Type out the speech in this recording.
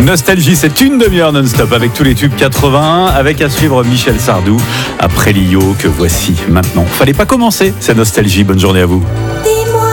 Nostalgie, c'est une demi-heure non-stop avec tous les tubes 81, avec à suivre Michel Sardou après Lio que voici maintenant. Fallait pas commencer, c'est Nostalgie. Bonne journée à vous.